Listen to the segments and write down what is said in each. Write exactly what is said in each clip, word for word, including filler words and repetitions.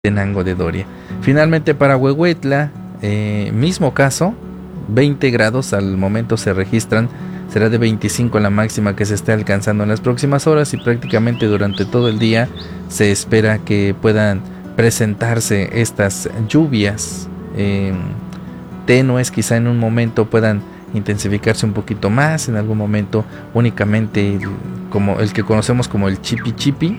Tenango de Doria. Finalmente para Huehuetla, eh, mismo caso, veinte grados al momento se registran, será de veinticinco la máxima que se esté alcanzando en las próximas horas y prácticamente durante todo el día se espera que puedan presentarse estas lluvias eh, tenues, quizá en un momento puedan intensificarse un poquito más, en algún momento únicamente el, como el que conocemos como el chipi chipi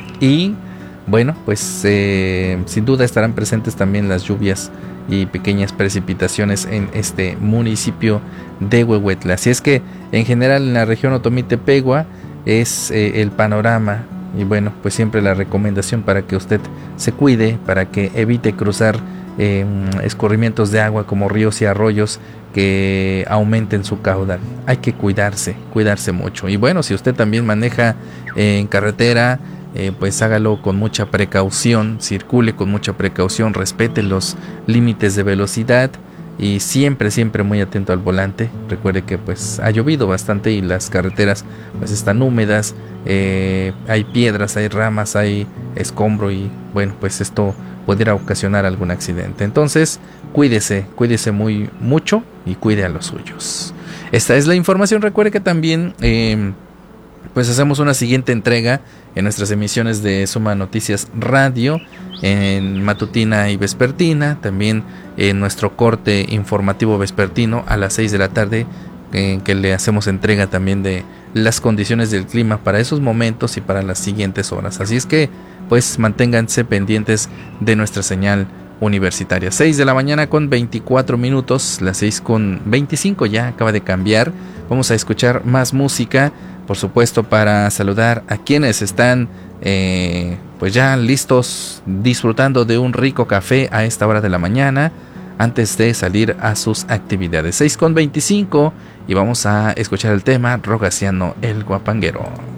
y bueno, pues eh, sin duda estarán presentes también las lluvias y pequeñas precipitaciones en este municipio de Huehuetla. Así es que en general en la región Otomí-Tepehua es eh, el panorama y bueno, pues siempre la recomendación para que usted se cuide, para que evite cruzar eh, escurrimientos de agua como ríos y arroyos que aumenten su caudal. Hay que cuidarse, cuidarse mucho. Y bueno, si usted también maneja eh, en carretera, Eh, pues hágalo con mucha precaución, circule con mucha precaución, respete los límites de velocidad y siempre, siempre muy atento al volante. Recuerde que pues ha llovido bastante y las carreteras pues están húmedas, eh, hay piedras, hay ramas, hay escombro y bueno, pues esto pudiera ocasionar algún accidente. Entonces, cuídese, cuídese muy mucho y cuide a los suyos. Esta es la información. Recuerde que también eh, pues hacemos una siguiente entrega en nuestras emisiones de Suma Noticias Radio, en matutina y vespertina, también en nuestro corte informativo vespertino a las seis de la tarde, en que le hacemos entrega también de las condiciones del clima para esos momentos y para las siguientes horas. Así es que pues manténganse pendientes de nuestra señal universitaria. seis de la mañana con veinticuatro minutos, las seis con veinticinco ya acaba de cambiar. Vamos a escuchar más música, por supuesto, para saludar a quienes están eh, pues ya listos disfrutando de un rico café a esta hora de la mañana antes de salir a sus actividades. seis con veinticinco y vamos a escuchar el tema Rogaciano el Guapanguero.